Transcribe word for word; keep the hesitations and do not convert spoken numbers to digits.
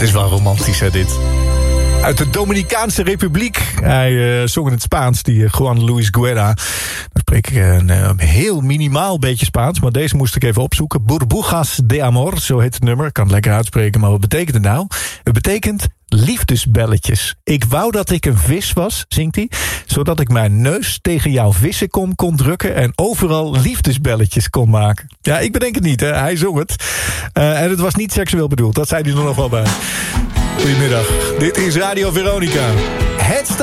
is wel romantisch, hè, dit. Uit de Dominicaanse Republiek. Hij uh, zong in het Spaans, die uh, Juan Luis Guerra. Dan spreek ik een uh, heel minimaal beetje Spaans, maar deze moest ik even opzoeken. Burbujas de Amor, zo heet het nummer. Ik kan het lekker uitspreken, maar wat betekent het nou? Het betekent liefdesbelletjes. Ik wou dat ik een vis was, zingt hij, zodat ik mijn neus tegen jouw vissenkom kon drukken en overal liefdesbelletjes kon maken. Ja, ik bedenk het niet, hè. Hij zong het. Uh, en het was niet seksueel bedoeld, dat zei hij er nog wel bij. Goedemiddag, dit is Radio Veronica. Het